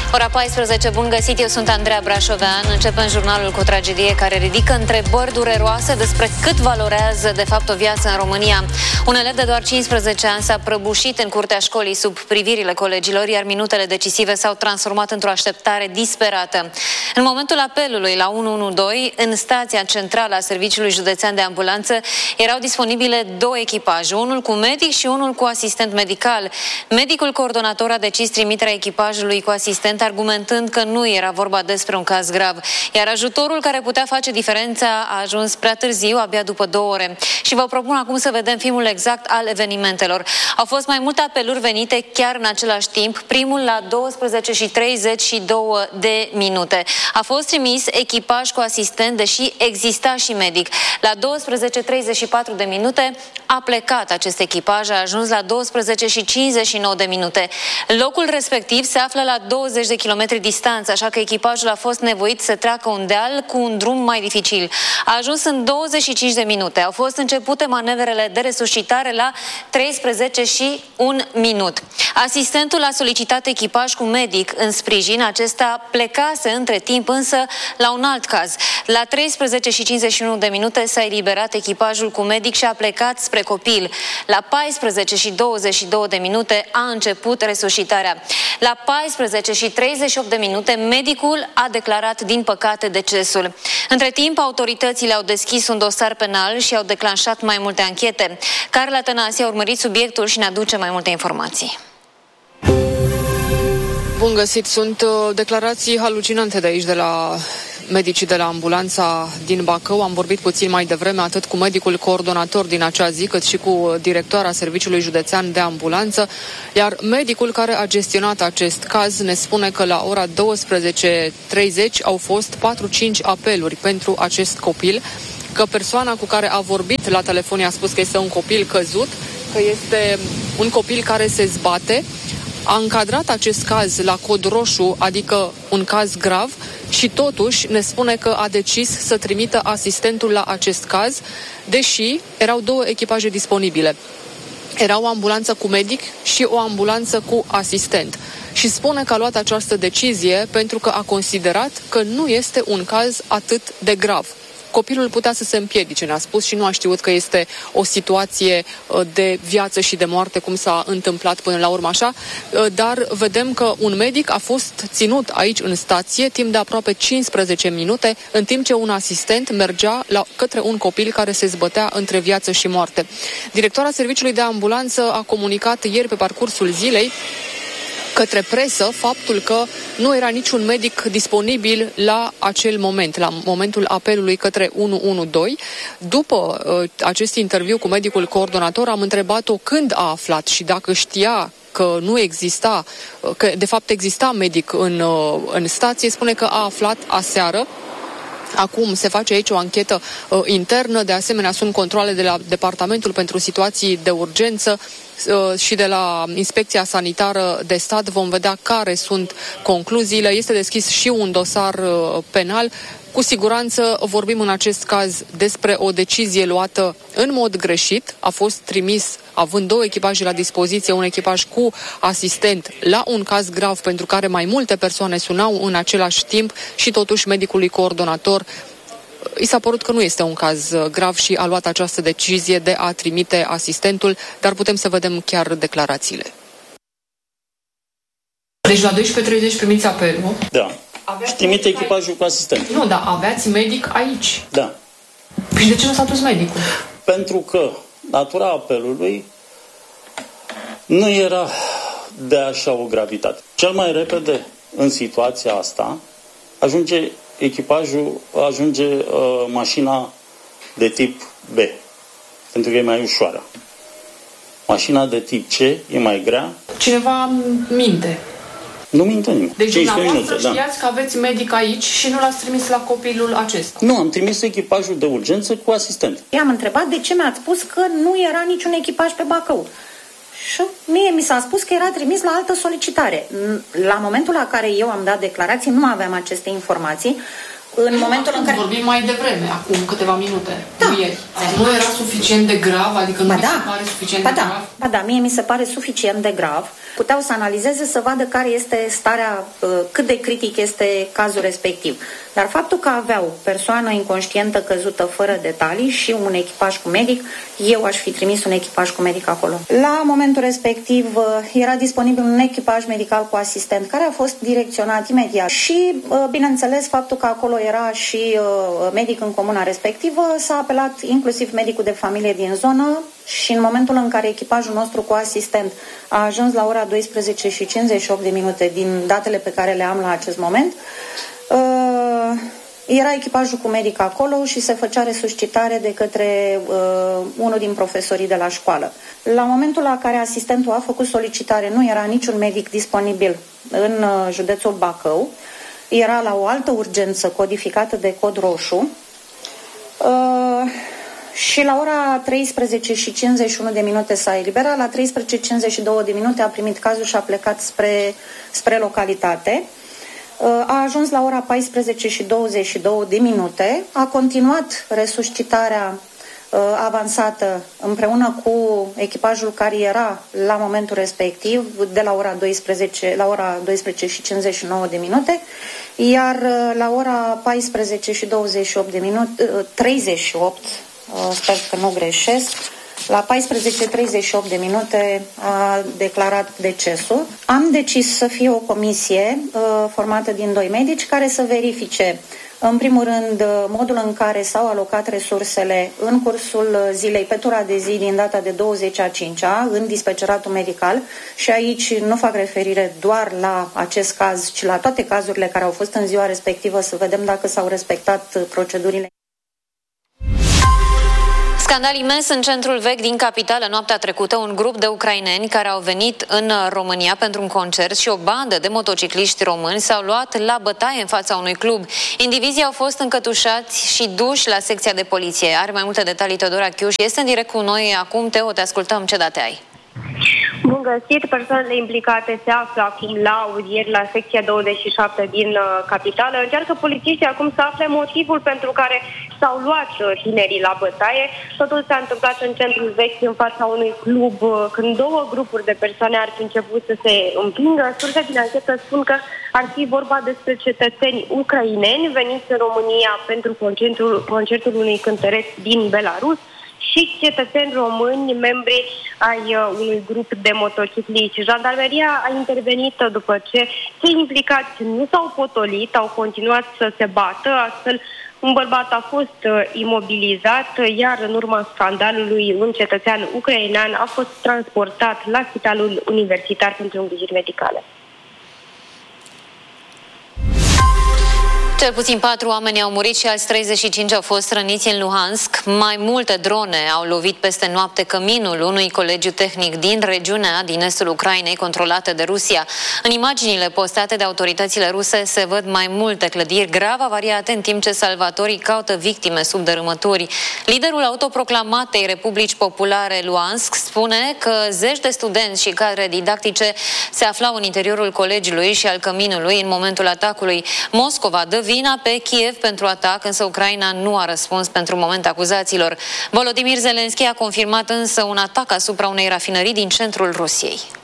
Ora 14, bun găsit, eu sunt Andreea Brașovean. Începem jurnalul cu o tragedie care ridică întrebări dureroase despre cât valorează de fapt o viață în România. Un elev de doar 15 ani s-a prăbușit în curtea școlii sub privirile colegilor, iar minutele decisive s-au transformat într-o așteptare disperată. În momentul apelului la 112, în stația centrală a Serviciului Județean de Ambulanță, erau disponibile două echipaje, unul cu medic și unul cu asistent medical. Medicul coordonator a decis trimiterea echipajului cu asistent, argumentând că nu era vorba despre un caz grav, iar ajutorul care putea face diferența a ajuns prea târziu, abia după 2 ore. Și vă propun acum să vedem filmul exact al evenimentelor. Au fost mai multe apeluri venite chiar în același timp, primul la 12:32 A fost trimis echipaj cu asistent, deși exista și medic. La 12:34 a plecat acest echipaj, a ajuns la 12:59 Locul respectiv se află la 20 de kilometri distanță, așa că echipajul a fost nevoit să treacă un deal cu un drum mai dificil. A ajuns în 25 de minute. Au fost începute manevrele de resuscitare la 13:01 Asistentul a solicitat echipaj cu medic în sprijin. Acesta plecase între timp însă la un alt caz. La 13:51 s-a eliberat echipajul cu medic și a plecat spre copil. La 14:22 a început resuscitarea. La 14:38 medicul a declarat din păcate decesul. Între timp, autoritățile au deschis un dosar penal și au declanșat mai multe anchete. Carla Tănase a urmărit subiectul și ne aduce mai multe informații. Bun găsit, sunt declarații halucinante de aici, de la medicii de la ambulanța din Bacău. Am vorbit puțin mai devreme atât cu medicul coordonator din acea zi, cât și cu directoarea Serviciului Județean de Ambulanță, iar medicul care a gestionat acest caz ne spune că la ora 12:30 au fost 4-5 apeluri pentru acest copil, că persoana cu care a vorbit la telefon i-a spus că este un copil căzut, că este un copil care se zbate. A încadrat acest caz la cod roșu, adică un caz grav, și totuși ne spune că a decis să trimită asistentul la acest caz, deși erau 2 echipaje disponibile. Era o ambulanță cu medic și o ambulanță cu asistent. Și spune că a luat această decizie pentru că a considerat că nu este un caz atât de grav. Copilul putea să se împiedice, ne-a spus, și nu a știut că este o situație de viață și de moarte, cum s-a întâmplat până la urmă așa, dar vedem că un medic a fost ținut aici în stație timp de aproape 15 minute, în timp ce un asistent mergea către un copil care se zbătea între viață și moarte. Directoarea Serviciului de Ambulanță a comunicat ieri pe parcursul zilei către presă faptul că nu era niciun medic disponibil la acel moment, la momentul apelului către 112. După acest interviu cu medicul coordonator am întrebat-o când a aflat și dacă știa că nu exista, că de fapt exista medic în stație. Spune că a aflat aseară. Acum se face aici o anchetă internă, de asemenea sunt controale de la Departamentul pentru Situații de Urgență și de la Inspecția Sanitară de Stat. Vom vedea care sunt concluziile. Este deschis și un dosar penal. Cu siguranță vorbim în acest caz despre o decizie luată în mod greșit. A fost trimis, având 2 echipaje la dispoziție, un echipaj cu asistent la un caz grav pentru care mai multe persoane sunau în același timp și totuși medicului coordonator i s-a părut că nu este un caz grav și a luat această decizie de a trimite asistentul, dar putem să vedem chiar declarațiile. Deci la 12:30 primiți apelul? Da. Și trimite echipajul cu asistent. Nu, dar aveați medic aici. Da. Și de ce nu s-a dus medicul? Pentru că natura apelului nu era de așa o gravitate. Cel mai repede în situația asta ajunge mașina de tip B, pentru că e mai ușoară. Mașina de tip C e mai grea. Cineva minte. Nu minte nimeni. Deci dumneavoastră știați că aveți medic aici și nu l-ați trimis la copilul acesta? Nu, am trimis echipajul de urgență cu asistent. I-am întrebat de ce mi-ați spus că nu era niciun echipaj pe Bacău. Și mie mi s-a spus că era trimis la altă solicitare. La momentul la care eu am dat declarații, nu aveam aceste informații. în momentul în care... Vorbim mai devreme, acum câteva minute, nu ieri. Nu era suficient de grav? Adică nu mi se pare suficient de grav? Ba da, mie mi se pare suficient de grav. Puteau să analizeze, să vadă care este starea, cât de critic este cazul respectiv. Dar faptul că aveau persoană inconștientă căzută fără detalii și un echipaj cu medic, eu aș fi trimis un echipaj cu medic acolo. La momentul respectiv era disponibil un echipaj medical cu asistent care a fost direcționat imediat și, bineînțeles, faptul că acolo era și medic în comuna respectivă, s-a apelat inclusiv medicul de familie din zonă și în momentul în care echipajul nostru cu asistent a ajuns la ora 12:58 din datele pe care le am la acest moment, era echipajul cu medic acolo și se făcea resuscitare de către unul din profesorii de la școală. La momentul la care asistentul a făcut solicitare, nu era niciun medic disponibil în județul Bacău, era la o altă urgență codificată de cod roșu și la ora 13:51 s-a eliberat, la 13:52 a primit cazul și a plecat spre localitate. A ajuns la ora 14:22, a continuat resuscitarea avansată împreună cu echipajul care era la momentul respectiv de la ora 12 la ora 12:59, iar la ora 14:38, sper că nu greșesc, la 14:38 a declarat decesul. Am decis să fie o comisie formată din 2 medici care să verifice, în primul rând, modul în care s-au alocat resursele în cursul zilei, pe tura de zi din data de 20/5 în dispeceratul medical, și aici nu fac referire doar la acest caz, ci la toate cazurile care au fost în ziua respectivă, să vedem dacă s-au respectat procedurile. Scandal imens în centrul vechi din capitală noaptea trecută. Un grup de ucraineni care au venit în România pentru un concert și o bandă de motocicliști români s-au luat la bătaie în fața unui club. Indivizii au fost încătușați și duși la secția de poliție. Are mai multe detalii Teodora Chiuș. Este în direct cu noi acum. Teo, te ascultăm. Ce date ai? Bun găsit! Persoanele implicate se află acum la audieri la secția 27 din capitală. Încearcă polițiștii acum să afle motivul pentru care s-au luat tinerii la bătaie. Totul s-a întâmplat în centrul vechi, în fața unui club, când 2 grupuri de persoane ar fi început să se împingă. Surse din anchetă spun că ar fi vorba despre cetățeni ucraineni veniți în România pentru concertul unui cântăreț din Belarus și cetățeni români, membri ai unui grup de motocicliști. Jandarmeria a intervenit după ce cei implicați nu s-au potolit, au continuat să se bată, astfel un bărbat a fost imobilizat, iar în urma scandalului un cetățean ucrainean a fost transportat la Spitalul Universitar pentru îngrijiri medicale. Cel puțin 4 oameni au murit și alți 35 au fost răniți în Luhansk. Mai multe drone au lovit peste noapte căminul unui colegiu tehnic din regiunea din estul Ucrainei controlată de Rusia. În imaginile postate de autoritățile ruse se văd mai multe clădiri grav avariate, în timp ce salvatorii caută victime sub dărâmături. Liderul autoproclamatei Republici Populare Luhansk spune că zeci de studenți și cadre didactice se aflau în interiorul colegiului și al căminului în momentul atacului. Moscova dă vina pe Kiev pentru atac, însă Ucraina nu a răspuns pentru moment acuzațiilor. Volodymyr Zelensky a confirmat însă un atac asupra unei rafinării din centrul Rusiei.